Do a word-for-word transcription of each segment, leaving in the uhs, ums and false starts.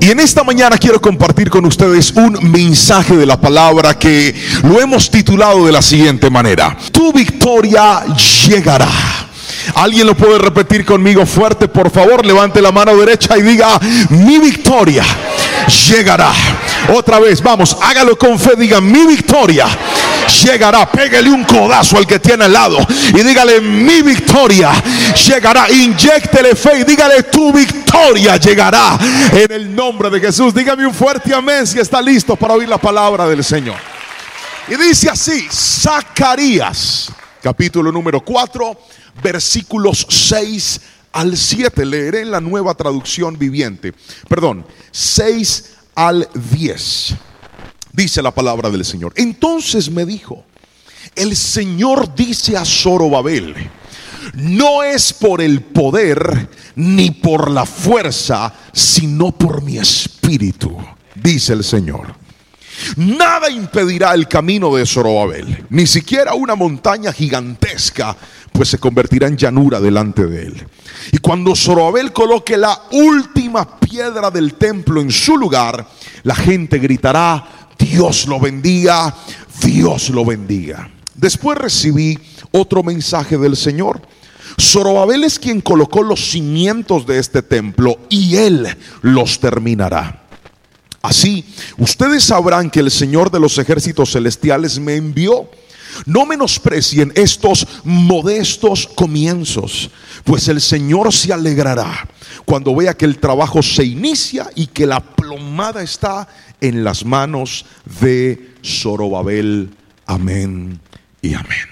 Y en esta mañana quiero compartir con ustedes un mensaje de la palabra que lo hemos titulado de la siguiente manera: tu victoria llegará. ¿Alguien lo puede repetir conmigo fuerte? Por favor, levante la mano derecha y diga: mi victoria llegará. Otra vez, vamos, hágalo con fe, diga: mi victoria llegará. Pégale un codazo al que tiene al lado y dígale: mi victoria llegará. Inyéctele fe y dígale: tu victoria llegará en el nombre de Jesús. Dígame un fuerte amén si está listo para oír la palabra del Señor. Y dice así, Zacarías capítulo número cuatro, versículos seis al siete. Leeré en la Nueva Traducción Viviente. Perdón, seis al diez. Dice la palabra del Señor: entonces me dijo, el Señor dice a Zorobabel: no es por el poder ni por la fuerza, sino por mi espíritu, dice el Señor. Nada impedirá el camino de Zorobabel, ni siquiera una montaña gigantesca, pues se convertirá en llanura delante de él. Y cuando Zorobabel coloque la última piedra del templo en su lugar, la gente gritará: Dios lo bendiga, Dios lo bendiga. Después recibí otro mensaje del Señor. Zorobabel es quien colocó los cimientos de este templo y él los terminará. Así, ustedes sabrán que el Señor de los ejércitos celestiales me envió. No menosprecien estos modestos comienzos, pues el Señor se alegrará cuando vea que el trabajo se inicia y que la plomada está en las manos de Zorobabel. Amén y amén.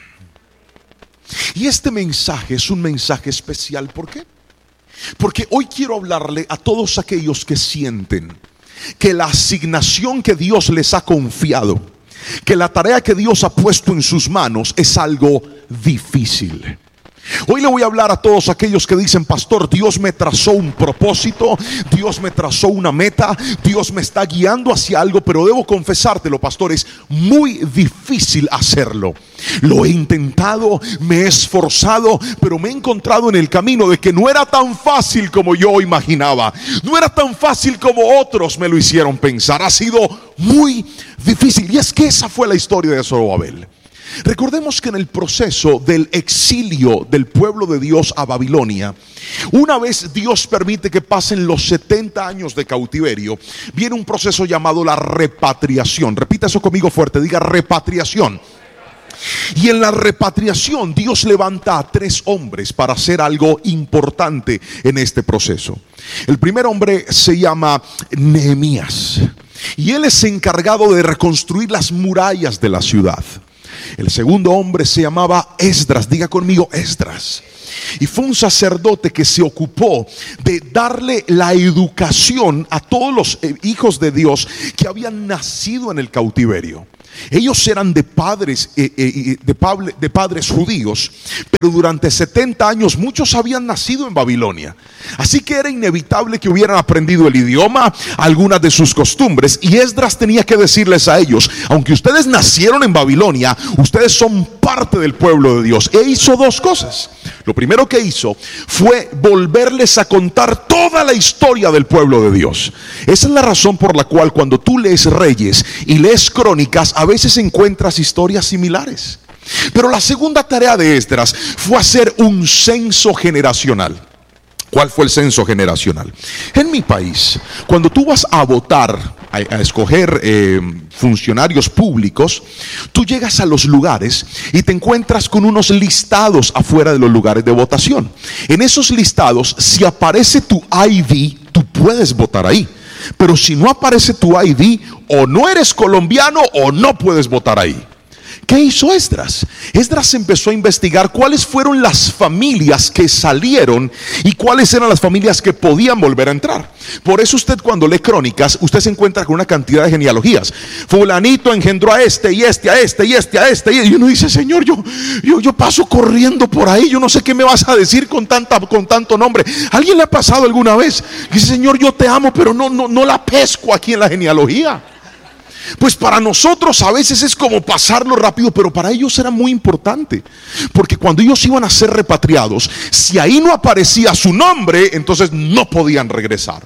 Y este mensaje es un mensaje especial. ¿Por qué? Porque hoy quiero hablarle a todos aquellos que sienten que la asignación que Dios les ha confiado, que la tarea que Dios ha puesto en sus manos es algo difícil. Hoy le voy a hablar a todos aquellos que dicen: pastor, Dios me trazó un propósito, Dios me trazó una meta, Dios me está guiando hacia algo, pero debo confesártelo, pastor, es muy difícil hacerlo. Lo he intentado, me he esforzado, pero me he encontrado en el camino de que no era tan fácil como yo imaginaba, no era tan fácil como otros me lo hicieron pensar. Ha sido muy difícil. Y es que esa fue la historia de Zorobabel. Recordemos que en el proceso del exilio del pueblo de Dios a Babilonia, una vez Dios permite que pasen los setenta años de cautiverio, viene un proceso llamado la repatriación. Repita eso conmigo fuerte, diga: repatriación. Y en la repatriación Dios levanta a tres hombres para hacer algo importante en este proceso. El primer hombre se llama Nehemías, y él es encargado de reconstruir las murallas de la ciudad. El segundo hombre se llamaba Esdras, diga conmigo: Esdras. Y fue un sacerdote que se ocupó de darle la educación a todos los hijos de Dios que habían nacido en el cautiverio. Ellos eran de padres eh, eh, de, padre, de padres judíos, pero durante setenta años muchos habían nacido en Babilonia. Así que era inevitable que hubieran aprendido el idioma, algunas de sus costumbres. Y Esdras tenía que decirles a ellos: aunque ustedes nacieron en Babilonia, ustedes son parte del pueblo de Dios. E hizo dos cosas. Lo primero que hizo fue volverles a contar toda la historia del pueblo de Dios. Esa es la razón por la cual cuando tú lees Reyes y lees Crónicas, a veces encuentras historias similares. Pero la segunda tarea de Esdras fue hacer un censo generacional. ¿Cuál fue el censo generacional? En mi país, cuando tú vas a votar, a, a escoger eh, funcionarios públicos, tú llegas a los lugares y te encuentras con unos listados afuera de los lugares de votación. En esos listados, si aparece tu I D, tú puedes votar ahí. Pero si no aparece tu I D, o no eres colombiano o no puedes votar ahí. ¿Qué hizo Esdras? Esdras empezó a investigar cuáles fueron las familias que salieron y cuáles eran las familias que podían volver a entrar. Por eso usted, cuando lee Crónicas, usted se encuentra con una cantidad de genealogías. Fulanito engendró a este y este, a este y este, a este. Y uno dice: Señor, yo, yo, yo paso corriendo por ahí, yo no sé qué me vas a decir con, tanta, con tanto nombre. ¿Alguien le ha pasado alguna vez? Dice: Señor, yo te amo, pero no, no, no la pesco aquí en la genealogía. Pues para nosotros a veces es como pasarlo rápido, pero para ellos era muy importante, porque cuando ellos iban a ser repatriados, si ahí no aparecía su nombre, entonces no podían regresar.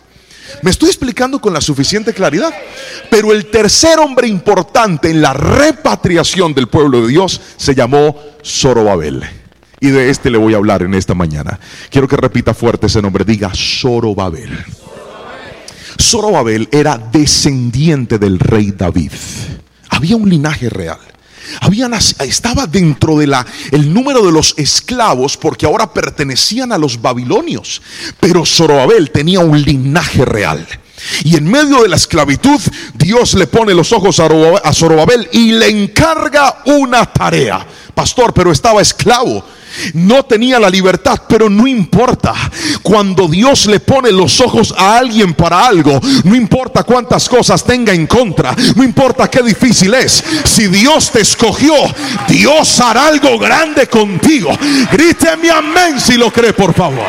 ¿Me estoy explicando con la suficiente claridad? Pero el tercer hombre importante en la repatriación del pueblo de Dios se llamó Zorobabel. Y de este le voy a hablar en esta mañana. Quiero que repita fuerte ese nombre. Diga Zorobabel. Zorobabel era descendiente del rey David. Había un linaje real. Había, estaba dentro de la, el número de los esclavos, porque ahora pertenecían a los babilonios. Pero Zorobabel tenía un linaje real. Y en medio de la esclavitud, Dios le pone los ojos a Zorobabel y le encarga una tarea. Pastor, pero estaba esclavo, no tenía la libertad, pero no importa. Cuando Dios le pone los ojos a alguien para algo, no importa cuántas cosas tenga en contra, no importa qué difícil es, si Dios te escogió, Dios hará algo grande contigo. Gríteme amén si lo cree, por favor.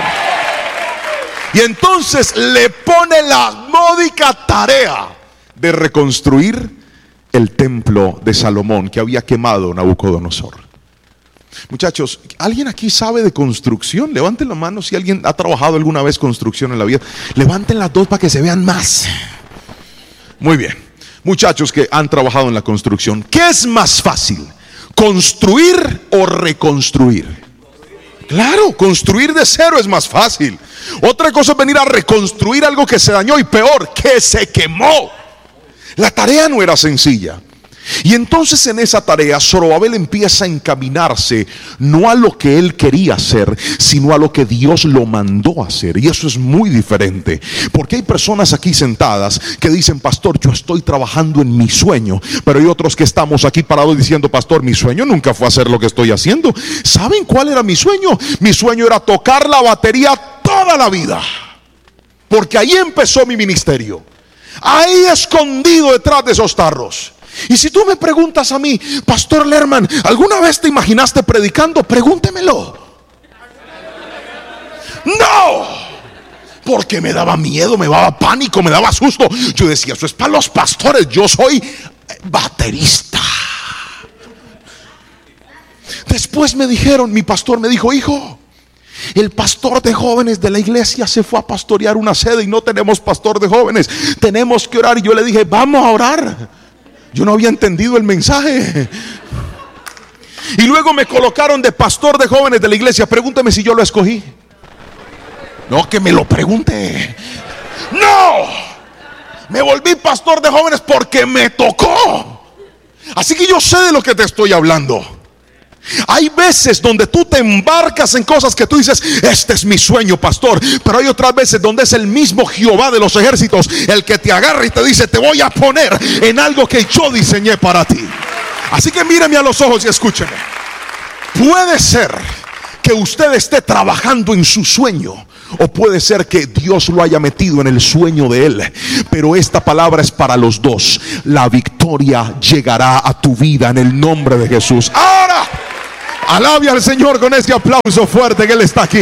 Y entonces le pone la módica tarea de reconstruir el templo de Salomón que había quemado Nabucodonosor. Muchachos, ¿alguien aquí sabe de construcción? Levanten la mano si alguien ha trabajado alguna vez construcción en la vida. Levanten las dos para que se vean más. Muy bien. Muchachos que han trabajado en la construcción, ¿qué es más fácil? ¿Construir o reconstruir? Claro, construir de cero es más fácil. Otra cosa es venir a reconstruir algo que se dañó y peor, que se quemó. La tarea no era sencilla. Y entonces en esa tarea Zorobabel empieza a encaminarse no a lo que él quería hacer, sino a lo que Dios lo mandó a hacer. Y eso es muy diferente, porque hay personas aquí sentadas que dicen: pastor, yo estoy trabajando en mi sueño. Pero hay otros que estamos aquí parados diciendo: pastor, mi sueño nunca fue hacer lo que estoy haciendo. ¿Saben cuál era mi sueño? Mi sueño era tocar la batería toda la vida, porque ahí empezó mi ministerio, ahí escondido detrás de esos tarros. Y si tú me preguntas a mí: pastor Lerman, ¿alguna vez te imaginaste predicando? Pregúntemelo. No, porque me daba miedo, me daba pánico, me daba susto. Yo decía: eso es para los pastores, yo soy baterista. Después me dijeron, mi pastor me dijo: hijo, el pastor de jóvenes de la iglesia se fue a pastorear una sede y no tenemos pastor de jóvenes, tenemos que orar. Y yo le dije: vamos a orar. Yo no había entendido el mensaje. Y luego me colocaron de pastor de jóvenes de la iglesia. Pregúnteme si yo lo escogí. No, que me lo pregunte. No, me volví pastor de jóvenes porque me tocó. Así que yo sé de lo que te estoy hablando. Hay veces donde tú te embarcas en cosas que tú dices: este es mi sueño, pastor. Pero hay otras veces donde es el mismo Jehová de los ejércitos el que te agarra y te dice: te voy a poner en algo que yo diseñé para ti. Así que míreme a los ojos y escúcheme. Puede ser que usted esté trabajando en su sueño, o puede ser que Dios lo haya metido en el sueño de él. Pero esta palabra es para los dos. La victoria llegará a tu vida en el nombre de Jesús. Ahora alabe al Señor con este aplauso fuerte, que Él está aquí.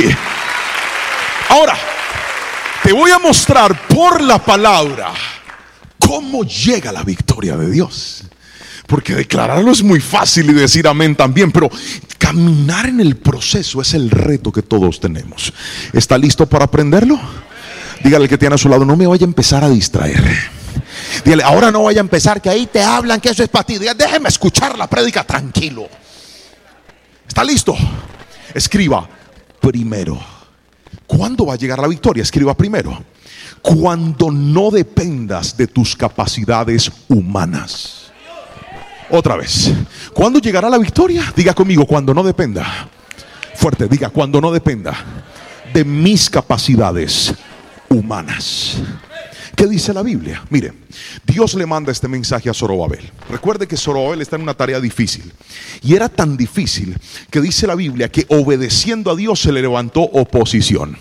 Ahora te voy a mostrar por la palabra cómo llega la victoria de Dios. Porque declararlo es muy fácil y decir amén también, pero caminar en el proceso es el reto que todos tenemos. ¿Está listo para aprenderlo? Dígale al que tiene a su lado: no me vaya a empezar a distraer. Dígale: ahora no vaya a empezar, que ahí te hablan que eso es para ti. Dígale: déjeme escuchar la prédica tranquilo. ¿Está listo? Escriba primero. ¿Cuándo va a llegar la victoria? Escriba primero: cuando no dependas de tus capacidades humanas. Otra vez: ¿cuándo llegará la victoria? Diga conmigo: cuando no dependa. Fuerte, diga: cuando no dependa de mis capacidades humanas. ¿Qué dice la Biblia? Mire, Dios le manda este mensaje a Zorobabel. Recuerde que Zorobabel está en una tarea difícil. Y era tan difícil que dice la Biblia que obedeciendo a Dios se le levantó oposición.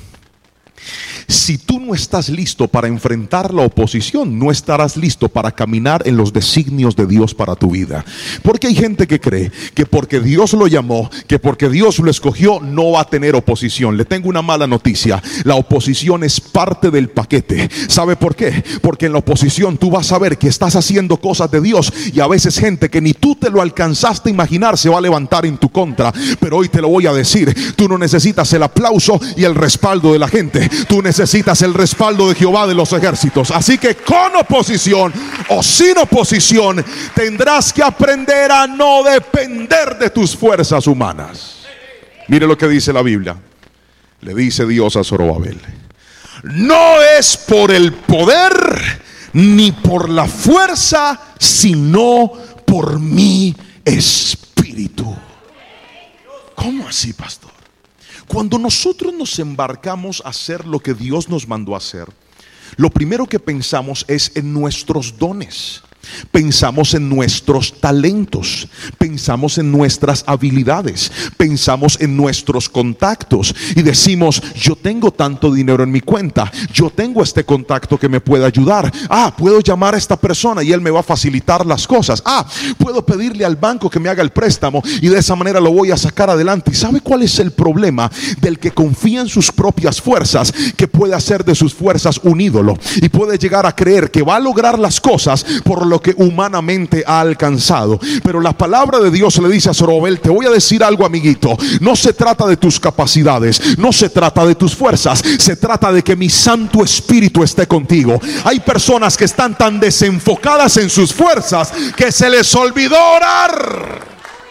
Si tú no estás listo para enfrentar la oposición, no estarás listo para caminar en los designios de Dios para tu vida. Porque hay gente que cree que porque Dios lo llamó, que porque Dios lo escogió, no va a tener oposición. Le tengo una mala noticia: la oposición es parte del paquete. ¿Sabe por qué? Porque en la oposición tú vas a ver que estás haciendo cosas de Dios, y a veces gente que ni tú te lo alcanzaste a imaginar se va a levantar en tu contra. Pero hoy te lo voy a decir: tú no necesitas el aplauso y el respaldo de la gente, tú necesitas necesitas el respaldo de Jehová de los ejércitos. Así que con oposición o sin oposición tendrás que aprender a no depender de tus fuerzas humanas. Mire lo que dice la Biblia. Le dice Dios a Zorobabel: no es por el poder ni por la fuerza, sino por mi espíritu. ¿Cómo así, pastor? Cuando nosotros nos embarcamos a hacer lo que Dios nos mandó a hacer, lo primero que pensamos es en nuestros dones. Pensamos en nuestros talentos, pensamos en nuestras habilidades, pensamos en nuestros contactos y decimos: yo tengo tanto dinero en mi cuenta, yo tengo este contacto que me puede ayudar. Ah, puedo llamar a esta persona y él me va a facilitar las cosas. Ah, puedo pedirle al banco que me haga el préstamo y de esa manera lo voy a sacar adelante. ¿Y sabe cuál es el problema del que confía en sus propias fuerzas? Que puede hacer de sus fuerzas un ídolo y puede llegar a creer que va a lograr las cosas por lo que humanamente ha alcanzado. Pero la palabra de Dios le dice a Zorobabel: te voy a decir algo, amiguito, no se trata de tus capacidades, no se trata de tus fuerzas, se trata de que mi Santo Espíritu esté contigo. Hay personas que están tan desenfocadas en sus fuerzas que se les olvidó orar.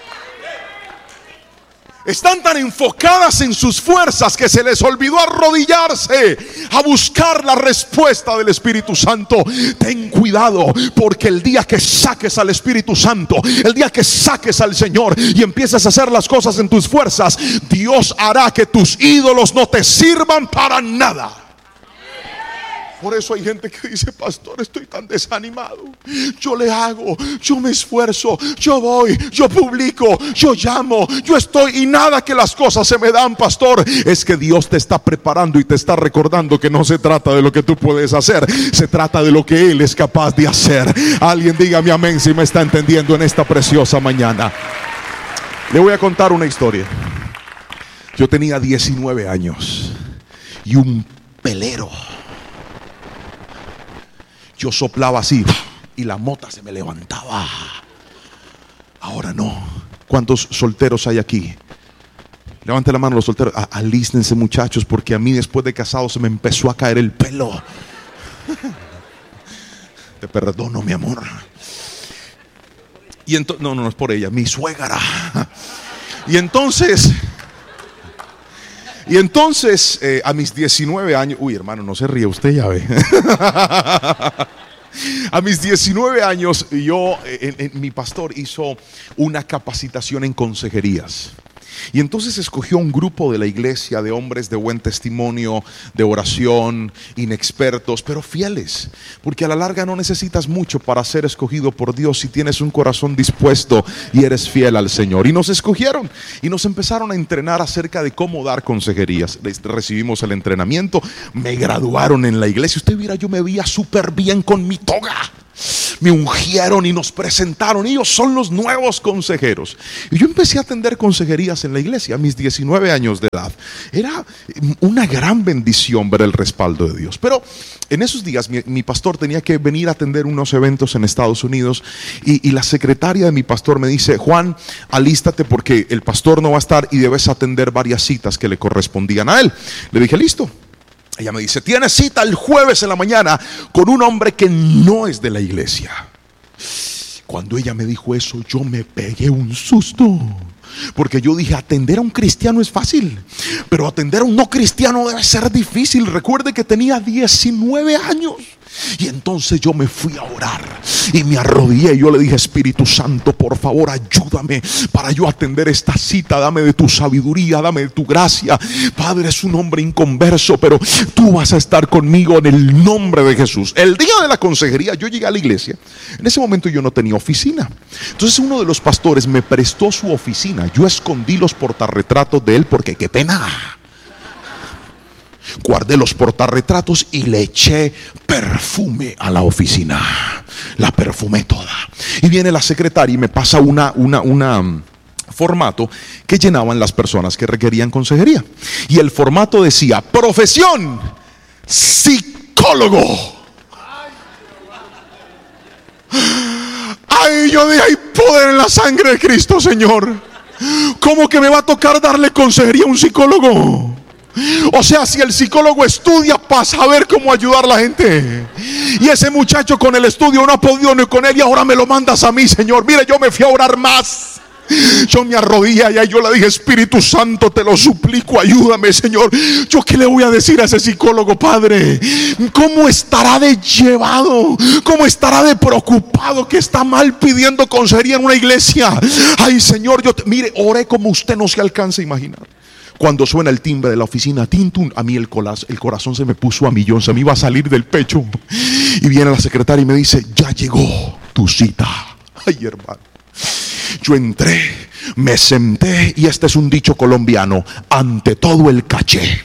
Están tan enfocadas en sus fuerzas que se les olvidó arrodillarse a buscar la respuesta del Espíritu Santo. Ten cuidado, porque el día que saques al Espíritu Santo, el día que saques al Señor y empieces a hacer las cosas en tus fuerzas, Dios hará que tus ídolos no te sirvan para nada. Por eso hay gente que dice: pastor, estoy tan desanimado. Yo le hago, yo me esfuerzo, yo voy, yo publico, yo llamo, yo estoy y nada que las cosas se me dan, pastor. Es que Dios te está preparando y te está recordando que no se trata de lo que tú puedes hacer, se trata de lo que Él es capaz de hacer. Alguien dígame amén si me está entendiendo en esta preciosa mañana. Le voy a contar una historia. Yo tenía diecinueve años y un pelero. Yo soplaba así y la mota se me levantaba. Ahora no. ¿Cuántos solteros hay aquí? Levante la mano los solteros. Ah, alístense, muchachos, porque a mí después de casado se me empezó a caer el pelo. Te perdono, mi amor. Y entonces, no, no, no es por ella, mi suegra. Y entonces... Y entonces, eh, a mis diecinueve años, uy, hermano, no se ríe, usted ya ve. A mis diecinueve años, yo, en, en, mi pastor hizo una capacitación en consejerías. Y entonces escogió un grupo de la iglesia de hombres de buen testimonio, de oración, inexpertos, pero fieles. Porque a la larga no necesitas mucho para ser escogido por Dios si tienes un corazón dispuesto y eres fiel al Señor. Y nos escogieron y nos empezaron a entrenar acerca de cómo dar consejerías. Recibimos el entrenamiento, me graduaron en la iglesia. Usted mira, yo me veía súper bien con mi toga. Me ungieron y nos presentaron. Ellos son los nuevos consejeros. Y yo empecé a atender consejerías en la iglesia a mis diecinueve años de edad. Era una gran bendición ver el respaldo de Dios. Pero en esos días mi, mi pastor tenía que venir a atender unos eventos en Estados Unidos. Y, y la secretaria de mi pastor me dice: Juan, alístate porque el pastor no va a estar y debes atender varias citas que le correspondían a él. Le dije: listo. Ella me dice: tienes cita el jueves en la mañana con un hombre que no es de la iglesia. Cuando ella me dijo eso, yo me pegué un susto. Porque yo dije: atender a un cristiano es fácil, pero atender a un no cristiano debe ser difícil. Recuerde que tenía diecinueve años. Y entonces yo me fui a orar y me arrodillé y yo le dije: Espíritu Santo, por favor, ayúdame para yo atender esta cita. Dame de tu sabiduría, dame de tu gracia. Padre, es un hombre inconverso, pero tú vas a estar conmigo en el nombre de Jesús. El día de la consejería yo llegué a la iglesia. En ese momento yo no tenía oficina. Entonces uno de los pastores me prestó su oficina. Yo escondí los portarretratos de él porque qué pena. Guardé los portarretratos y le eché perfume a la oficina. La perfumé toda. Y viene la secretaria y me pasa una, una, una um, formato que llenaban las personas que requerían consejería. Y el formato decía: profesión, psicólogo. Ay, yo dije: hay poder en la sangre de Cristo, Señor. ¿Cómo que me va a tocar darle consejería a un psicólogo? O sea, si el psicólogo estudia para saber cómo ayudar a la gente, y ese muchacho con el estudio no ha podido ni con él, y ahora me lo mandas a mí, Señor. Mire, yo me fui a orar más. Yo me arrodillé allá y yo le dije: Espíritu Santo, te lo suplico, ayúdame, Señor. ¿Yo qué le voy a decir a ese psicólogo, Padre? ¿Cómo estará de llevado? ¿Cómo estará de preocupado que está mal pidiendo consejería en una iglesia? Ay, Señor, yo te... mire, oré como usted no se alcanza a imaginar. Cuando suena el timbre de la oficina, tintun, a mí el, colas, el corazón se me puso a millón, se me iba a salir del pecho. Y viene la secretaria y me dice: ya llegó tu cita. Ay, hermano. Yo entré, me senté, y este es un dicho colombiano: ante todo el caché.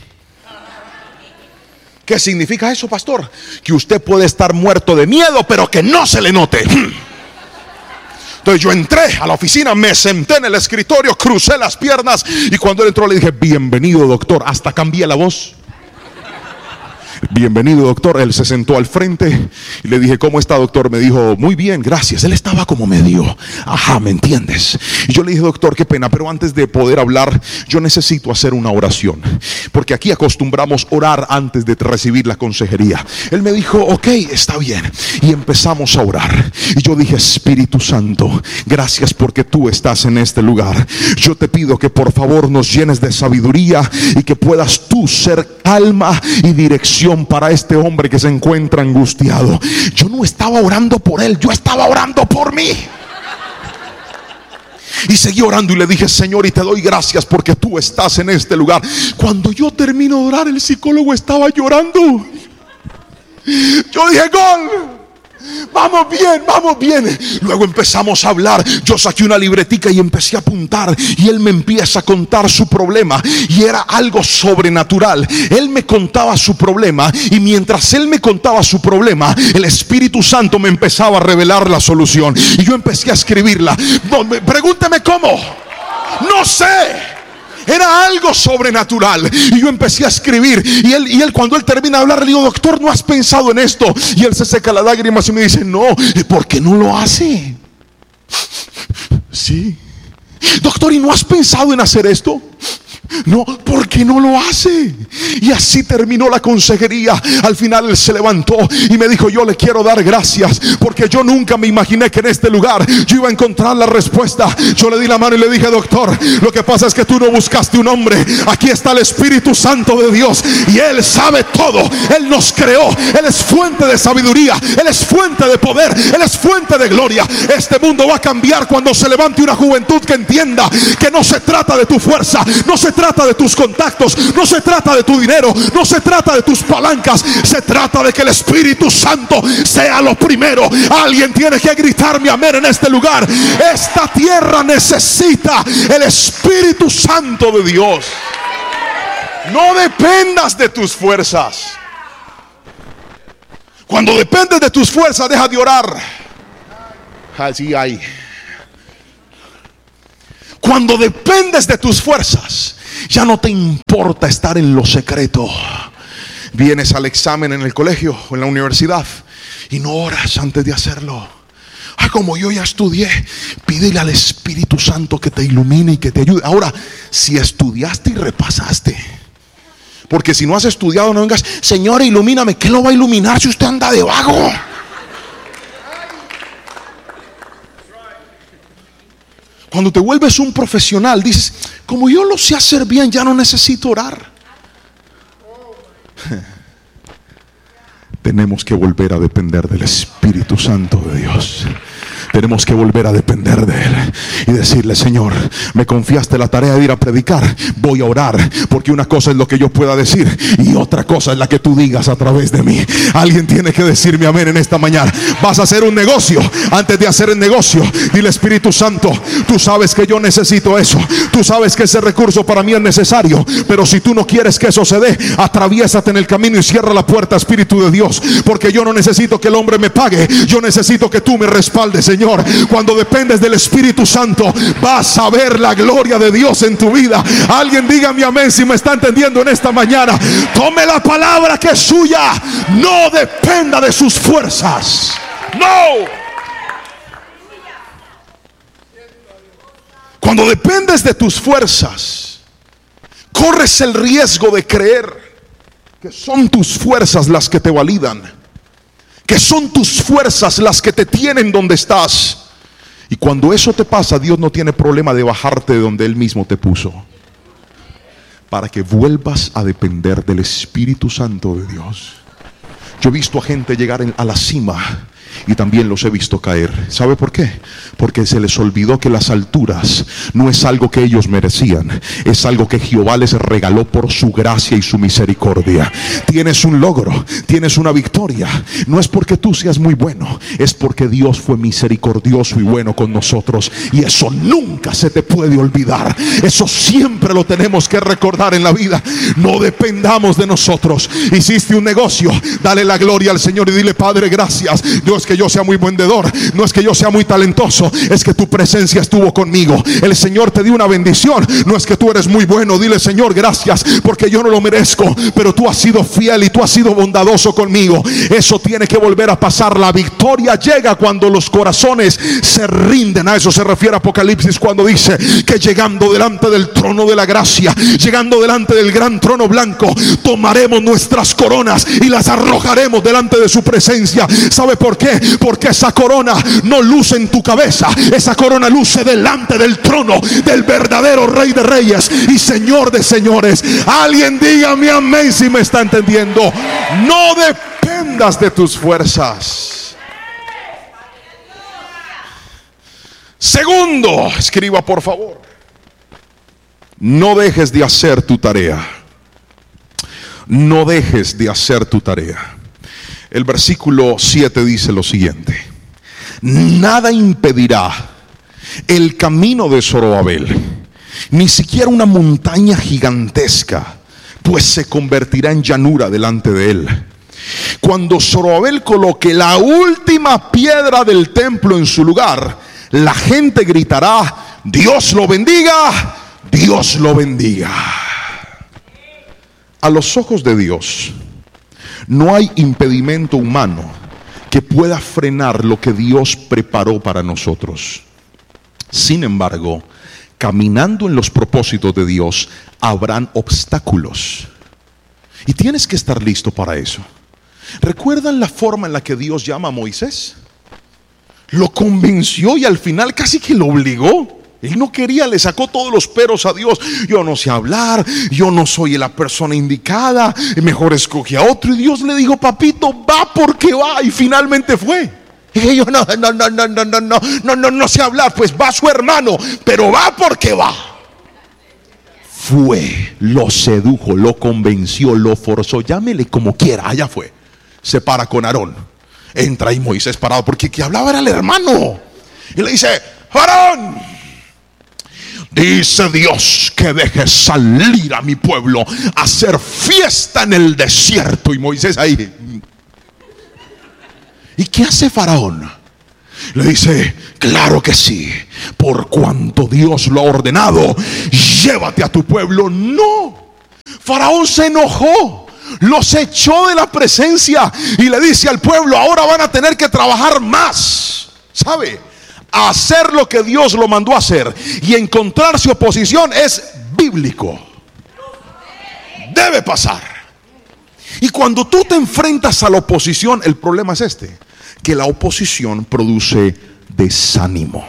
¿Qué significa eso, pastor? Que usted puede estar muerto de miedo, pero que no se le note. Entonces yo entré a la oficina, me senté en el escritorio, crucé las piernas, y cuando él entró le dije: bienvenido, doctor. Hasta cambié la voz. Bienvenido, doctor. Él se sentó al frente y le dije: ¿cómo está, doctor? Me dijo: muy bien, gracias. Él estaba como medio, ajá, ¿me entiendes? Y yo le dije: doctor, qué pena, pero antes de poder hablar, yo necesito hacer una oración, porque aquí acostumbramos orar antes de recibir la consejería. Él me dijo: ok, está bien. Y empezamos a orar. Y yo dije: Espíritu Santo, gracias porque tú estás en este lugar. Yo te pido que por favor nos llenes de sabiduría y que puedas tú ser calma y dirección para este hombre que se encuentra angustiado. Yo no estaba orando por él, yo estaba orando por mí. Y seguí orando y le dije: Señor, y te doy gracias porque tú estás en este lugar. Cuando yo termino de orar, el psicólogo estaba llorando. Yo dije: gol. Vamos bien, vamos bien. Luego empezamos a hablar. Yo saqué una libretica y empecé a apuntar, y él me empieza a contar su problema, y era algo sobrenatural. Él me contaba su problema, y mientras él me contaba su problema, el Espíritu Santo me empezaba a revelar la solución, y yo empecé a escribirla. No, pregúnteme cómo. No sé. Era algo sobrenatural. Y yo empecé a escribir. Y él, y él cuando él termina de hablar, le digo: doctor, ¿no has pensado en esto? Y él se seca las lágrimas y me dice: no, ¿por qué no lo hace? Sí. Doctor, ¿y no has pensado en hacer esto? No, ¿por qué no lo hace? Y así terminó la consejería. Al final él se levantó y me dijo: yo le quiero dar gracias porque yo nunca me imaginé que en este lugar yo iba a encontrar la respuesta. Yo le di la mano y le dije: doctor, lo que pasa es que tú no buscaste un hombre. Aquí está el Espíritu Santo de Dios, y Él sabe todo. Él nos creó. Él es fuente de sabiduría. Él es fuente de poder. Él es fuente de gloria. Este mundo va a cambiar cuando se levante una juventud que entienda que no se trata de tu fuerza, no se trata de tus contactos, no se trata de tu dinero, no se trata de tus palancas. Se trata de que el Espíritu Santo sea lo primero. Alguien tiene que gritarme amén en este lugar. Esta tierra necesita el Espíritu Santo de Dios. No dependas de tus fuerzas. Cuando dependes de tus fuerzas, deja de orar. Así hay. Cuando dependes de tus fuerzas, ya no te importa estar en lo secreto. Vienes al examen en el colegio o en la universidad y no oras antes de hacerlo. Ah, como yo ya estudié, pídele al Espíritu Santo que te ilumine y que te ayude. Ahora, si estudiaste y repasaste, porque si no has estudiado, no vengas: Señor, ilumíname. ¿Qué lo va a iluminar si usted anda de vago? Cuando te vuelves un profesional, dices: como yo lo sé hacer bien, ya no necesito orar. Tenemos que volver a depender del Espíritu Santo de Dios. Tenemos que volver a depender de Él y decirle: Señor, me confiaste la tarea de ir a predicar, voy a orar, porque una cosa es lo que yo pueda decir y otra cosa es la que tú digas a través de mí. Alguien tiene que decirme amén en esta mañana. Vas a hacer un negocio. Antes de hacer el negocio, dile: Espíritu Santo, tú sabes que yo necesito eso, tú sabes que ese recurso para mí es necesario, pero si tú no quieres que eso se dé, atraviésate en el camino y cierra la puerta, Espíritu de Dios, porque yo no necesito que el hombre me pague, yo necesito que tú me respaldes, Señor. Señor, cuando dependes del Espíritu Santo, vas a ver la gloria de Dios en tu vida. Alguien dígame amén si me está entendiendo en esta mañana. Tome la palabra que es suya. No dependa de sus fuerzas. No. Cuando dependes de tus fuerzas, corres el riesgo de creer que son tus fuerzas las que te validan, que son tus fuerzas las que te tienen donde estás. Y cuando eso te pasa, Dios no tiene problema de bajarte de donde Él mismo te puso, para que vuelvas a depender del Espíritu Santo de Dios. Yo he visto a gente llegar a la cima y también los he visto caer. ¿Sabe por qué? Porque se les olvidó que las alturas no es algo que ellos merecían, es algo que Jehová les regaló por su gracia y su misericordia. Tienes un logro, tienes una victoria, no es porque tú seas muy bueno, es porque Dios fue misericordioso y bueno con nosotros. Y eso nunca se te puede olvidar. Eso siempre lo tenemos que recordar en la vida. No dependamos de nosotros. Hiciste un negocio, dale la gloria al Señor y dile: Padre, gracias. No es que yo sea muy vendedor, no es que yo sea muy talentoso, es que tu presencia estuvo conmigo. El Señor te dio una bendición, no es que tú eres muy bueno. Dile: Señor, gracias, porque yo no lo merezco, pero tú has sido fiel y tú has sido bondadoso conmigo. Eso tiene que volver a pasar. La victoria llega cuando los corazones se rinden. A eso se refiere Apocalipsis cuando dice que llegando delante del trono de la gracia, llegando delante del gran trono blanco, tomaremos nuestras coronas y las arrojaremos delante de su presencia. ¿Sabe por qué? Porque esa corona no luce en tu cabeza, esa corona luce delante del trono del verdadero Rey de Reyes y Señor de Señores. Alguien dígame amén si me está entendiendo. No dependas de tus fuerzas. Segundo, escriba por favor: no dejes de hacer tu tarea. No dejes de hacer tu tarea. El versículo siete dice lo siguiente: nada impedirá el camino de Zorobabel, ni siquiera una montaña gigantesca, pues se convertirá en llanura delante de él. Cuando Zorobabel coloque la última piedra del templo en su lugar, la gente gritará: Dios lo bendiga, Dios lo bendiga. A los ojos de Dios no hay impedimento humano que pueda frenar lo que Dios preparó para nosotros. Sin embargo, caminando en los propósitos de Dios, habrán obstáculos. Y tienes que estar listo para eso. ¿Recuerdan la forma en la que Dios llama a Moisés? Lo convenció y al final casi que lo obligó. Él no quería, le sacó todos los peros a Dios. Yo no sé hablar, yo no soy la persona indicada, mejor escogí a otro. Y Dios le dijo: papito, va porque va. Y finalmente fue. Y yo no, no, no, no, no, no, no, no, no, no sé hablar. Pues va su hermano, pero va porque va. Fue, lo sedujo, lo convenció, lo forzó, llámele como quiera, allá fue. Se para con Aarón. Entra ahí Moisés parado, porque el que hablaba era el hermano. Y le dice: Aarón, dice Dios que deje salir a mi pueblo a hacer fiesta en el desierto. Y Moisés ahí. ¿Y qué hace Faraón? Le dice: claro que sí, por cuanto Dios lo ha ordenado, llévate a tu pueblo. No, Faraón se enojó, los echó de la presencia y le dice al pueblo: ahora van a tener que trabajar más. ¿Sabe? Hacer lo que Dios lo mandó a hacer y encontrarse oposición es bíblico. Debe pasar. Y cuando tú te enfrentas a la oposición, el problema es este: que la oposición produce desánimo.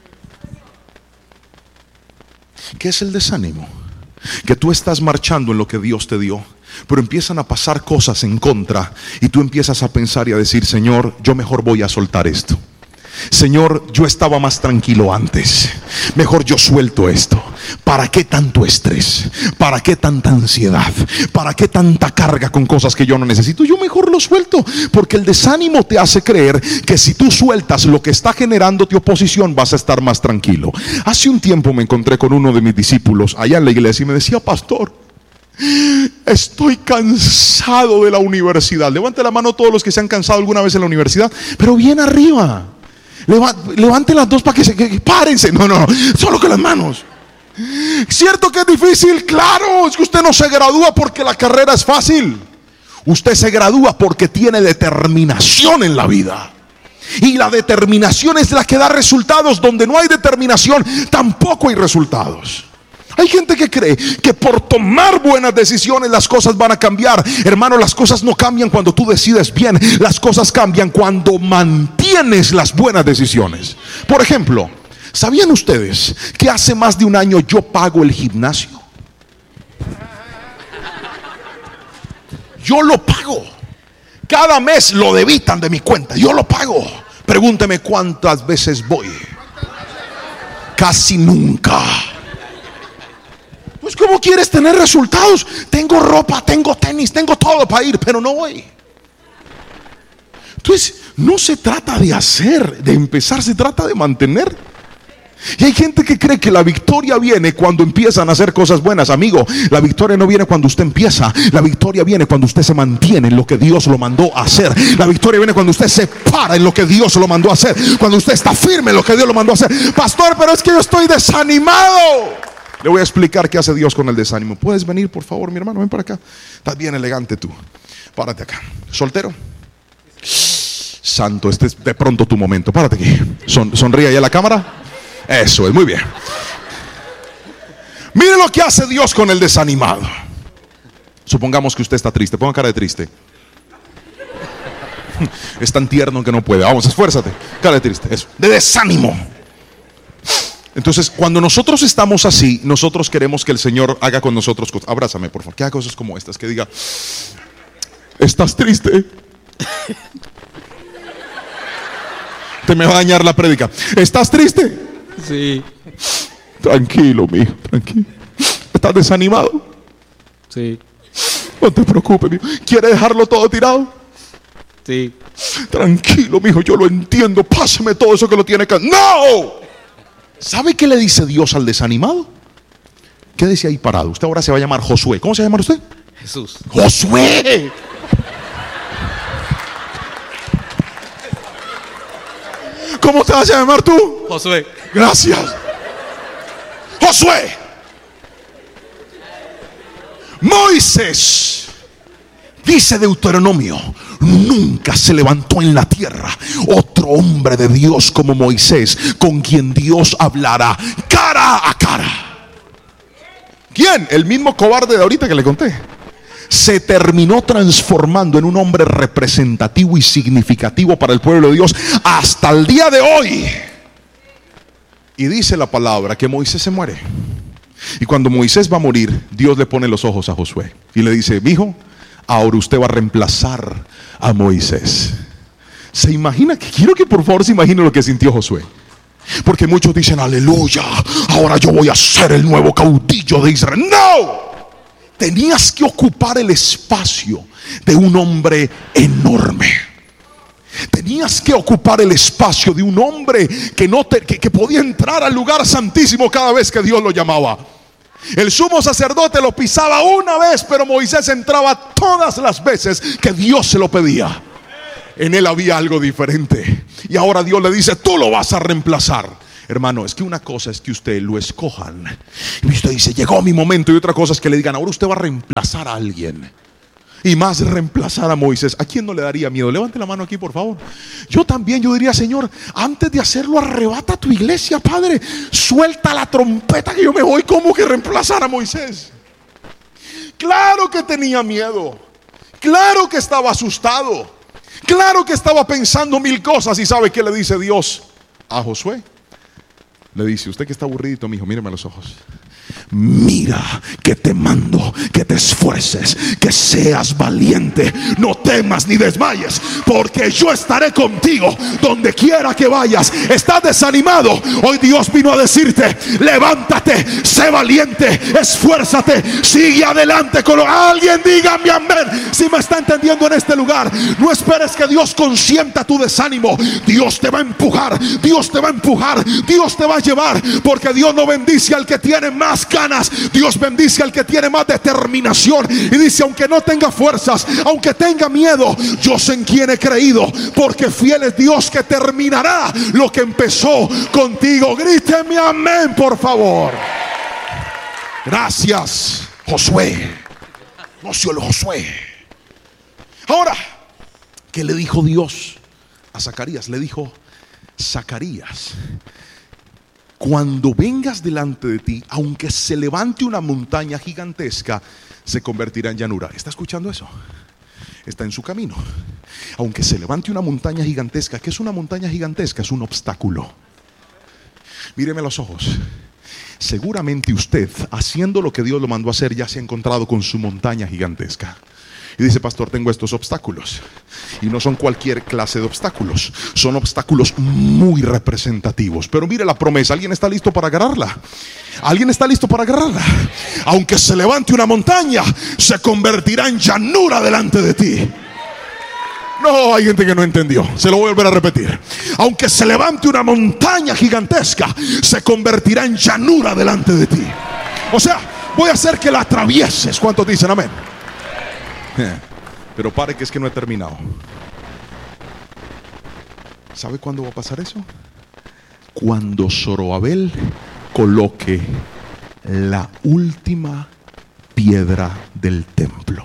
¿Qué es el desánimo? Que tú estás marchando en lo que Dios te dio, pero empiezan a pasar cosas en contra y tú empiezas a pensar y a decir: Señor, yo mejor voy a soltar esto. Señor, yo estaba más tranquilo antes, mejor yo suelto esto. ¿Para qué tanto estrés? ¿Para qué tanta ansiedad? ¿Para qué tanta carga con cosas que yo no necesito? Yo mejor lo suelto, porque el desánimo te hace creer que si tú sueltas lo que está generándote oposición, vas a estar más tranquilo. Hace un tiempo me encontré con uno de mis discípulos allá en la iglesia y me decía: pastor, estoy cansado de la universidad. Levante la mano todos los que se han cansado alguna vez en la universidad, pero bien arriba. Levante las dos para que se que, párense. No, no, solo con las manos. ¿Cierto que es difícil? Claro, es que usted no se gradúa porque la carrera es fácil. Usted se gradúa porque tiene determinación en la vida. Y la determinación es la que da resultados. Donde no hay determinación, tampoco hay resultados. Hay gente que cree que por tomar buenas decisiones las cosas van a cambiar. Hermano, las cosas no cambian cuando tú decides bien. Las cosas cambian cuando mantienes las buenas decisiones. Por ejemplo, ¿sabían ustedes que hace más de un año yo pago el gimnasio? Yo lo pago. Cada mes lo debitan de mi cuenta. Yo lo pago. Pregúnteme cuántas veces voy. Casi nunca. Pues ¿cómo quieres tener resultados? Tengo ropa, tengo tenis, tengo todo para ir, pero no voy. Entonces, no se trata de hacer, de empezar, se trata de mantener. Y hay gente que cree que la victoria viene cuando empiezan a hacer cosas buenas. Amigo, la victoria no viene cuando usted empieza. La victoria viene cuando usted se mantiene en lo que Dios lo mandó a hacer. La victoria viene cuando usted se para en lo que Dios lo mandó a hacer. Cuando usted está firme en lo que Dios lo mandó a hacer. Pastor, pero es que yo estoy desanimado. Le voy a explicar qué hace Dios con el desánimo. ¿Puedes venir, por favor, mi hermano? Ven para acá. Estás bien elegante tú. Párate acá. ¿Soltero? Santo, este es de pronto tu momento. Párate aquí. Son, sonríe ahí a la cámara. Eso es, muy bien. Mire lo que hace Dios con el desanimado. Supongamos que usted está triste. Ponga cara de triste. Es tan tierno que no puede. Vamos, esfuérzate. Cara de triste. Eso. De desánimo. Entonces, cuando nosotros estamos así, nosotros queremos que el Señor haga con nosotros cosas. Abrázame, por favor. Que haga cosas como estas. Que diga: ¿estás triste? Te me va a dañar la prédica. ¿Estás triste? Sí. Tranquilo, mijo, tranquilo. ¿Estás desanimado? Sí. No te preocupes, mijo. ¿Quiere dejarlo todo tirado? Sí. Tranquilo, mijo, yo lo entiendo. Pásame todo eso que lo tiene que... ¡No! ¿Sabe qué le dice Dios al desanimado? Quédese ahí parado. Usted ahora se va a llamar Josué. ¿Cómo se va a llamar usted? Jesús. ¡Josué! ¿Cómo te vas a llamar tú? Josué. Gracias. Josué. Moisés, dice Deuteronomio, nunca se levantó en la tierra otro hombre de Dios como Moisés, con quien Dios hablará cara a cara. ¿Quién? El mismo cobarde de ahorita que le conté. Se terminó transformando en un hombre representativo y significativo para el pueblo de Dios hasta el día de hoy. Y dice la palabra que Moisés se muere. Y cuando Moisés va a morir, Dios le pone los ojos a Josué y le dice: hijo, ahora usted va a reemplazar a Moisés. ¿Se imagina? Quiero que por favor se imagine lo que sintió Josué. Porque muchos dicen: aleluya, ahora yo voy a ser el nuevo caudillo de Israel. ¡No! Tenías que ocupar el espacio de un hombre enorme. Tenías que ocupar el espacio de un hombre que, no te, que, que podía entrar al lugar santísimo cada vez que Dios lo llamaba. El sumo sacerdote lo pisaba una vez, pero Moisés entraba todas las veces que Dios se lo pedía. En él había algo diferente. Y ahora Dios le dice: tú lo vas a reemplazar. Hermano, es que una cosa es que usted lo escojan y usted dice: llegó mi momento. Y otra cosa es que le digan: ahora usted va a reemplazar a alguien. Y más reemplazar a Moisés. ¿A quién no le daría miedo? Levante la mano aquí, por favor. Yo también, yo diría: Señor, antes de hacerlo, arrebata tu iglesia, Padre. Suelta la trompeta que yo me voy. ¿Cómo que reemplazar a Moisés? Claro que tenía miedo. Claro que estaba asustado. Claro que estaba pensando mil cosas. ¿Y sabe qué le dice Dios a Josué? Le dice: usted que está aburridito, mijo, míreme a los ojos. Mira que te mando que te esfuerces, que seas valiente, no temas ni desmayes, porque yo estaré contigo donde quiera que vayas. ¿Estás desanimado? Hoy Dios vino a decirte: levántate, sé valiente, esfuérzate, sigue adelante con lo... Alguien dígame amén si me está entendiendo en este lugar. No esperes que Dios consienta tu desánimo. Dios te va a empujar, Dios te va a empujar, Dios te va a llevar, porque Dios no bendice al que tiene más ganas, Dios bendice al que tiene más determinación. Y dice: aunque no tenga fuerzas, aunque tenga miedo, yo sé en quién he creído, porque fiel es Dios que terminará lo que empezó contigo. Gríteme amén, por favor. Gracias, Josué. No se olvidó Josué. Ahora, ¿qué le dijo Dios a Zacarías? Le dijo: Zacarías, cuando vengas delante de ti, aunque se levante una montaña gigantesca, se convertirá en llanura. ¿Está escuchando eso? Está en su camino. Aunque se levante una montaña gigantesca. ¿Qué es una montaña gigantesca? Es un obstáculo. Míreme los ojos. Seguramente usted, haciendo lo que Dios lo mandó a hacer, ya se ha encontrado con su montaña gigantesca. Y dice: pastor, tengo estos obstáculos. Y no son cualquier clase de obstáculos, son obstáculos muy representativos. Pero mire la promesa. ¿Alguien está listo para agarrarla? ¿Alguien está listo para agarrarla? Aunque se levante una montaña, se convertirá en llanura delante de ti. No, hay gente que no entendió. Se lo voy a volver a repetir. Aunque se levante una montaña gigantesca, se convertirá en llanura delante de ti. O sea, voy a hacer que la atravieses. ¿Cuántos dicen amén? Pero pare, que es que no he terminado. ¿Sabe cuándo va a pasar eso? Cuando Zorobabel coloque la última piedra del templo.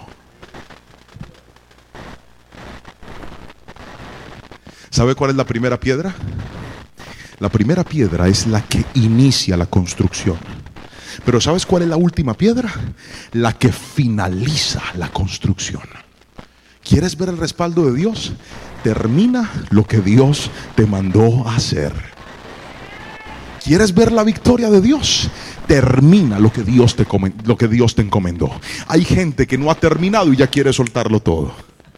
¿Sabe cuál es la primera piedra? La primera piedra es la que inicia la construcción. Pero ¿sabes cuál es la última piedra? La que finaliza la construcción. ¿Quieres ver el respaldo de Dios? Termina lo que Dios te mandó a hacer. ¿Quieres ver la victoria de Dios? Termina lo que Dios te, lo que Dios te encomendó. Hay gente que no ha terminado y ya quiere soltarlo todo.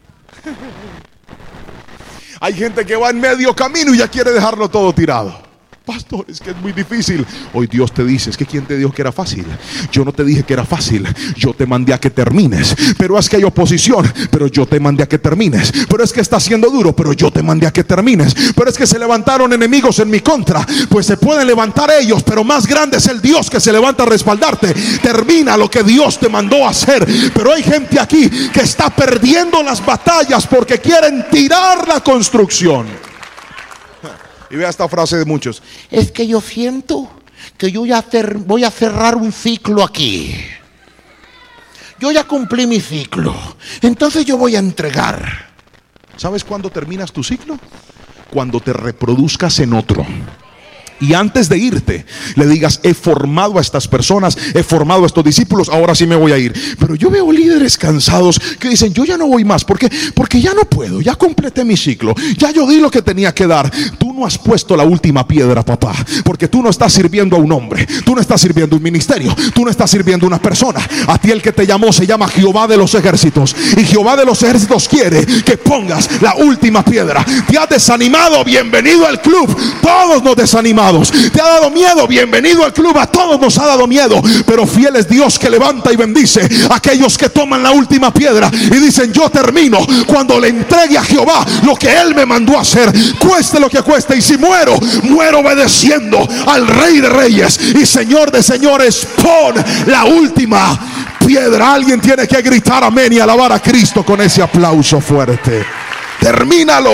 Hay gente que va en medio camino y ya quiere dejarlo todo tirado. Pastor, es que es muy difícil. Hoy Dios te dice: es que ¿quién te dijo que era fácil? Yo no te dije que era fácil. Yo te mandé a que termines. Pero es que hay oposición, pero yo te mandé a que termines. Pero es que está siendo duro, pero yo te mandé a que termines. Pero es que se levantaron enemigos en mi contra. Pues se pueden levantar ellos, pero más grande es el Dios que se levanta a respaldarte. Termina lo que Dios te mandó a hacer. Pero hay gente aquí que está perdiendo las batallas porque quieren tirar la construcción. Y vea esta frase de muchos: es que yo siento que yo ya cer- voy a cerrar un ciclo aquí. Yo ya cumplí mi ciclo, entonces yo voy a entregar. ¿Sabes cuándo terminas tu ciclo? Cuando te reproduzcas en otro. Y antes de irte, le digas: he formado a estas personas, he formado a estos discípulos, ahora sí me voy a ir. Pero yo veo líderes cansados que dicen: yo ya no voy más. ¿Por qué? Porque ya no puedo, ya completé mi ciclo, ya yo di lo que tenía que dar. Tú no has puesto la última piedra, papá, porque tú no estás sirviendo a un hombre, tú no estás sirviendo a un ministerio, tú no estás sirviendo a una persona. A ti el que te llamó se llama Jehová de los ejércitos. Y Jehová de los ejércitos quiere que pongas la última piedra. ¿Te has desanimado? Bienvenido al club. Todos nos desanimamos. ¿Te ha dado miedo? Bienvenido al club. A todos nos ha dado miedo, pero fiel es Dios que levanta y bendice a aquellos que toman la última piedra y dicen: yo termino cuando le entregue a Jehová lo que Él me mandó a hacer, cueste lo que cueste. Y si muero, muero obedeciendo al Rey de Reyes y Señor de Señores. Pon la última piedra. Alguien tiene que gritar amén y alabar a Cristo con ese aplauso fuerte. Termínalo.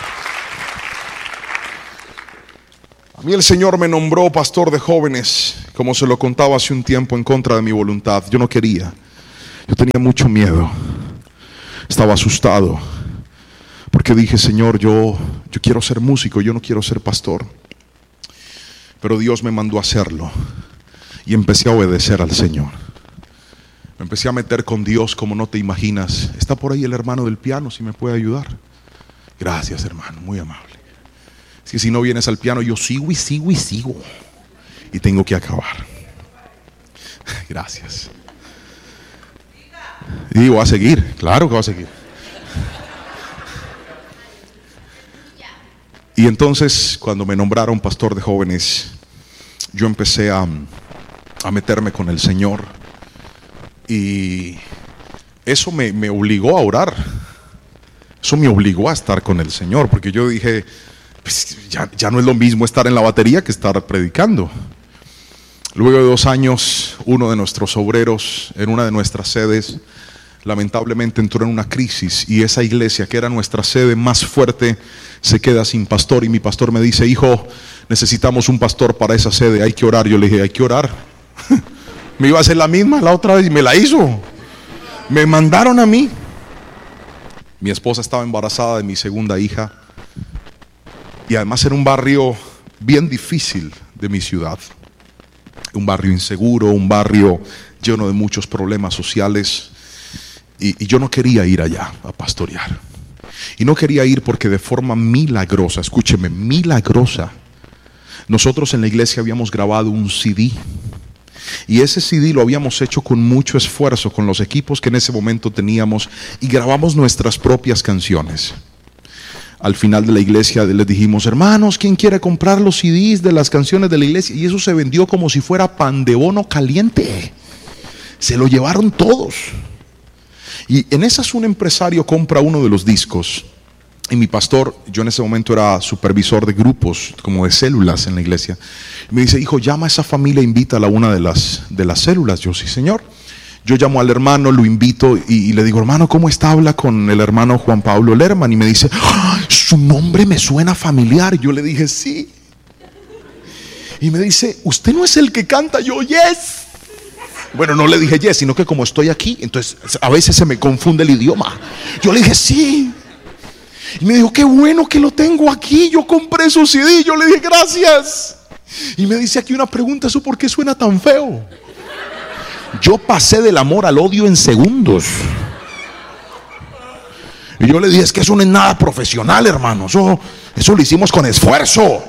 A mí el Señor me nombró pastor de jóvenes, como se lo contaba hace un tiempo, en contra de mi voluntad. Yo no quería. Yo tenía mucho miedo. Estaba asustado. Porque dije: Señor, yo, yo quiero ser músico, yo no quiero ser pastor. Pero Dios me mandó a hacerlo. Y empecé a obedecer al Señor. Me empecé a meter con Dios como no te imaginas. Está por ahí el hermano del piano, si me puede ayudar. Gracias, hermano, muy amable. Es que si no vienes al piano, yo sigo y sigo y sigo. Y tengo que acabar. Gracias. Y voy a seguir, claro que voy a seguir. Y entonces, cuando me nombraron pastor de jóvenes, yo empecé a, a meterme con el Señor. Y eso me, me obligó a orar. Eso me obligó a estar con el Señor. Porque yo dije: pues ya, ya no es lo mismo estar en la batería que estar predicando. Luego de dos años, uno de nuestros obreros en una de nuestras sedes lamentablemente entró en una crisis, y esa iglesia, que era nuestra sede más fuerte, se queda sin pastor. Y mi pastor me dice: hijo, necesitamos un pastor para esa sede, hay que orar. Yo le dije: hay que orar. Me iba a hacer la misma la otra vez y me la hizo. Me mandaron a mí. Mi esposa estaba embarazada de mi segunda hija, y además era un barrio bien difícil de mi ciudad. Un barrio inseguro, un barrio lleno de muchos problemas sociales. Y, y yo no quería ir allá a pastorear. Y no quería ir porque de forma milagrosa, escúcheme, milagrosa, nosotros en la iglesia habíamos grabado un C D. Y ese C D lo habíamos hecho con mucho esfuerzo, con los equipos que en ese momento teníamos, y grabamos nuestras propias canciones. Al final de la iglesia les dijimos: hermanos, ¿quién quiere comprar los C Ds de las canciones de la iglesia? Y eso se vendió como si fuera pan de bono caliente. Se lo llevaron todos. Y en esas un empresario compra uno de los discos. Y mi pastor, yo en ese momento era supervisor de grupos, como de células en la iglesia, me dice: hijo, llama a esa familia, invítala a una de las, de las células. Yo: sí, señor. Yo llamo al hermano, lo invito y, y le digo: hermano, ¿cómo está? Habla con el hermano Juan Pablo Lerman. Y me dice: ¡ah! Su nombre me suena familiar. Yo le dije: sí. Y me dice: ¿usted no es el que canta? Yo: yes. Bueno, no le dije yes, sino que como estoy aquí, entonces a veces se me confunde el idioma. Yo le dije: sí. Y me dijo: qué bueno que lo tengo aquí, yo compré su C D. Yo le dije: gracias. Y me dice aquí una pregunta: ¿eso por qué suena tan feo? Yo pasé del amor al odio en segundos. Y yo le dije: es que eso no es nada profesional, hermano. Eso, eso lo hicimos con esfuerzo.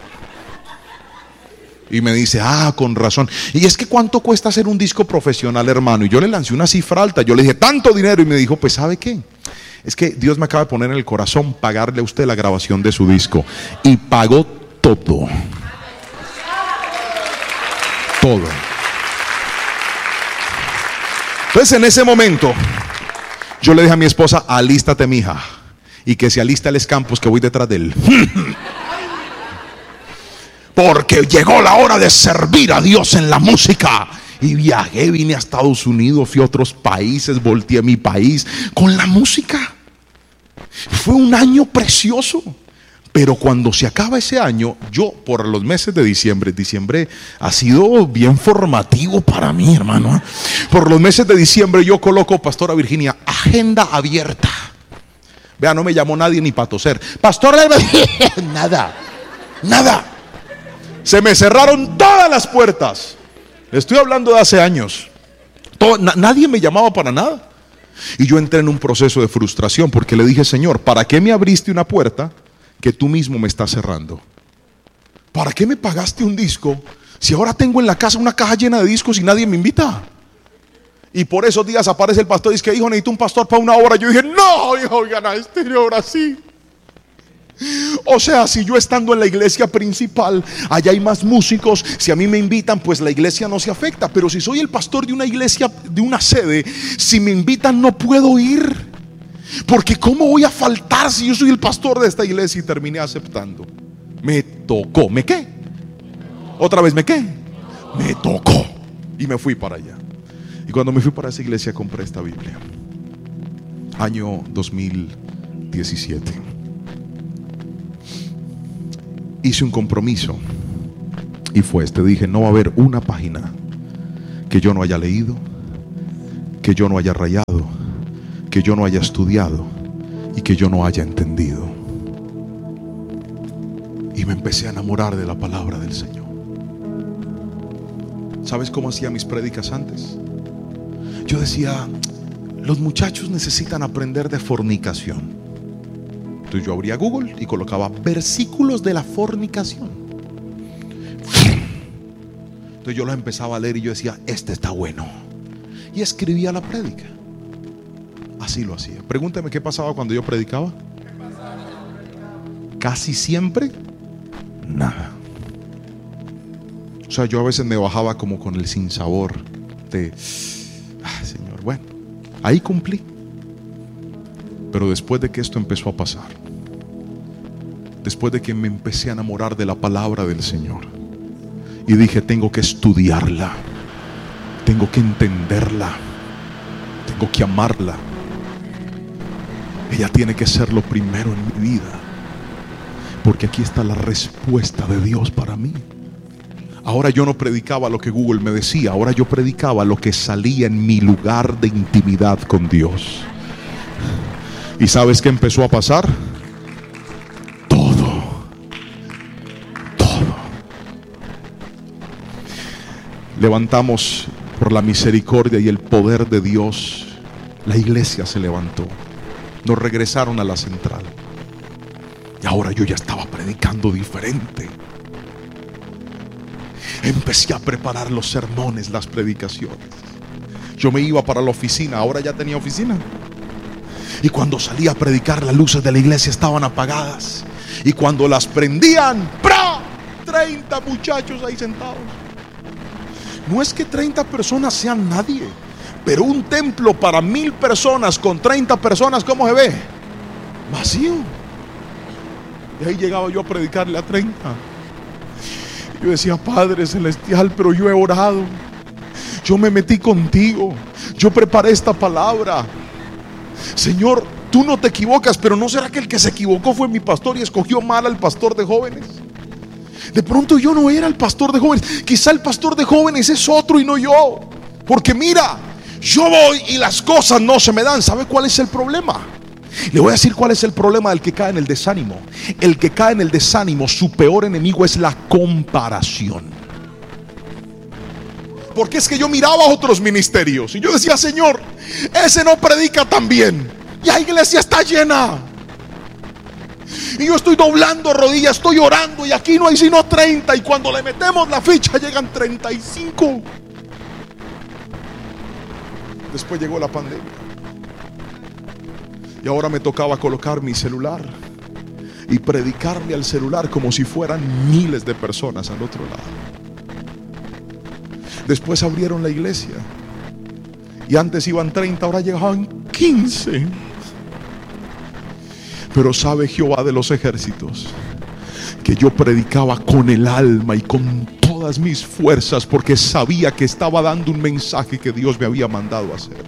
Y me dice: ah, con razón. Y es que ¿cuánto cuesta hacer un disco profesional, hermano? Y yo le lancé una cifra alta. Yo le dije: tanto dinero. Y me dijo: pues ¿sabe qué? Es que Dios me acaba de poner en el corazón pagarle a usted la grabación de su disco. Y pagó todo. Todo. Entonces en ese momento yo le dije a mi esposa: alístate, mija, y que se alista el Campos, que voy detrás de él. Porque llegó la hora de servir a Dios en la música. Y viajé, vine a Estados Unidos, fui a otros países, volteé a mi país con la música. Fue un año precioso. Pero cuando se acaba ese año, yo por los meses de diciembre, diciembre ha sido bien formativo para mí, hermano. Por los meses de diciembre yo coloco: Pastora Virginia, agenda abierta. Vea, no me llamó nadie ni para toser. Pastor, nada, nada. Se me cerraron todas las puertas. Estoy hablando de hace años. Todo, na, nadie me llamaba para nada. Y yo entré en un proceso de frustración porque le dije: Señor, ¿para qué me abriste una puerta que tú mismo me estás cerrando? ¿Para qué me pagaste un disco si ahora tengo en la casa una caja llena de discos y nadie me invita? Y por esos días aparece el pastor y dice: que hijo, necesito un pastor para una hora. Yo dije: no, hijo, oigan, a este ahora sí. O sea, si yo estando en la iglesia principal, allá hay más músicos, si a mí me invitan, pues la iglesia no se afecta. Pero si soy el pastor de una iglesia, de una sede, si me invitan no puedo ir. Porque ¿cómo voy a faltar si yo soy el pastor de esta iglesia? Y terminé aceptando. Me tocó. ¿Me qué? Otra vez, ¿me qué? Me tocó. Y me fui para allá. Y cuando me fui para esa iglesia compré esta Biblia. Año dos mil diecisiete. Hice un compromiso. Y fue este. Dije: no va a haber una página que yo no haya leído, que yo no haya rayado, que yo no haya estudiado y que yo no haya entendido. Y me empecé a enamorar de la palabra del Señor. ¿Sabes cómo hacía mis prédicas antes? Yo decía: los muchachos necesitan aprender de fornicación. Entonces yo abría Google y colocaba versículos de la fornicación. Entonces yo los empezaba a leer y yo decía: este está bueno. Y escribía la prédica. Así lo hacía. Pregúntame qué pasaba cuando yo predicaba. Casi siempre nada. O sea, yo a veces me bajaba como con el sinsabor de: ah, Señor, bueno, ahí cumplí. Pero después de que esto empezó a pasar, después de que me empecé a enamorar de la palabra del Señor, y dije: tengo que estudiarla, tengo que entenderla, tengo que amarla. Ella tiene que ser lo primero en mi vida, porque aquí está la respuesta de Dios para mí. Ahora yo no predicaba lo que Google me decía, ahora yo predicaba lo que salía en mi lugar de intimidad con Dios. ¿Y sabes qué empezó a pasar? Todo, todo, levantamos por la misericordia y el poder de Dios. La iglesia se levantó. Nos regresaron a la central. Y ahora yo ya estaba predicando diferente. Empecé a preparar los sermones, las predicaciones. Yo me iba para la oficina, ahora ya tenía oficina. Y cuando salía a predicar, las luces de la iglesia estaban apagadas. Y cuando las prendían, ¡pra! treinta muchachos ahí sentados. No es que treinta personas sean nadie, pero un templo para mil personas con treinta personas, ¿cómo se ve? Vacío. Y ahí llegaba yo a predicarle a treinta. Yo decía: Padre Celestial, pero yo he orado, yo me metí contigo, yo preparé esta palabra. Señor, tú no te equivocas, pero ¿no será que el que se equivocó fue mi pastor y escogió mal al pastor de jóvenes? De pronto yo no era el pastor de jóvenes, quizá el pastor de jóvenes es otro y no yo. Porque mira, yo voy y las cosas no se me dan. ¿Sabe cuál es el problema? Le voy a decir cuál es el problema del que cae en el desánimo. El que cae en el desánimo, su peor enemigo es la comparación. Porque es que yo miraba otros ministerios y yo decía: Señor, ese no predica tan bien y la iglesia está llena. Y yo estoy doblando rodillas, estoy orando y aquí no hay sino treinta. Y cuando le metemos la ficha llegan treinta y cinco. Después llegó la pandemia. Y ahora me tocaba colocar mi celular y predicarle al celular como si fueran miles de personas al otro lado. Después abrieron la iglesia y antes iban treinta, ahora llegaban quince. Pero sabe Jehová de los ejércitos que yo predicaba con el alma y con todas mis fuerzas, porque sabía que estaba dando un mensaje que Dios me había mandado a hacer.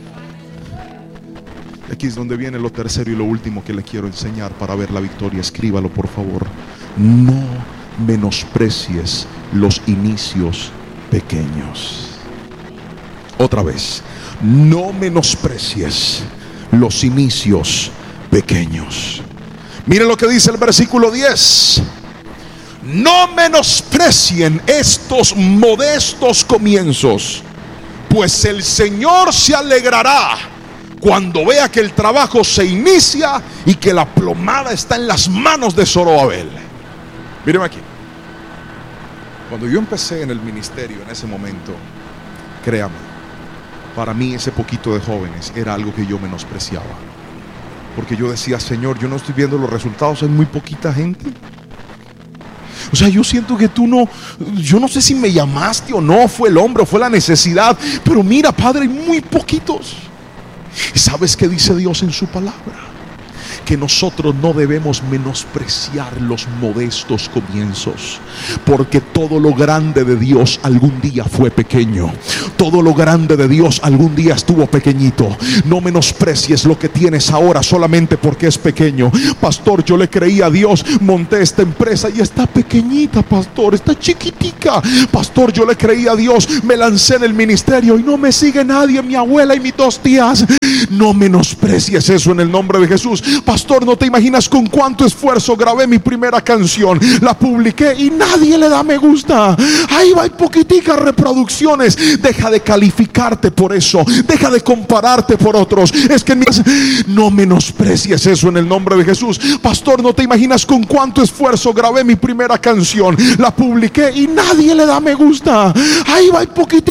Aquí es donde viene lo tercero y lo último que le quiero enseñar para ver la victoria. Escríbalo, por favor. No menosprecies los inicios pequeños. Otra vez, no menosprecies los inicios pequeños. Mire lo que dice el versículo diez. No menosprecien estos modestos comienzos, pues el Señor se alegrará cuando vea que el trabajo se inicia y que la plomada está en las manos de Zorobabel. Míreme aquí. Cuando yo empecé en el ministerio en ese momento, créame, para mí ese poquito de jóvenes era algo que yo menospreciaba. Porque yo decía: Señor, yo no estoy viendo los resultados, hay muy poquita gente. O sea, yo siento que tú no, yo no sé si me llamaste o no, fue el hombre o fue la necesidad, pero mira, Padre, hay muy poquitos. ¿Y sabes qué dice Dios en su palabra? Que nosotros no debemos menospreciar los modestos comienzos, porque todo lo grande de Dios algún día fue pequeño. Todo lo grande de Dios algún día estuvo pequeñito. No menosprecies lo que tienes ahora solamente porque es pequeño. Pastor, yo le creí a Dios, monté esta empresa y está pequeñita, pastor, está chiquitica. Pastor, yo le creí a Dios, me lancé en el ministerio y no me sigue nadie, mi abuela y mis dos tías. No menosprecies eso en el nombre de Jesús. Pastor, no te imaginas con cuánto esfuerzo grabé mi primera canción, la publiqué y nadie le da me gusta. Ahí va, hay poquiticas reproducciones. Deja de calificarte por eso, deja de compararte por otros. Es que no menosprecies eso en el nombre de Jesús. Pastor, no te imaginas con cuánto esfuerzo grabé mi primera canción, la publiqué y nadie le da me gusta. Ahí va, hay poquiticas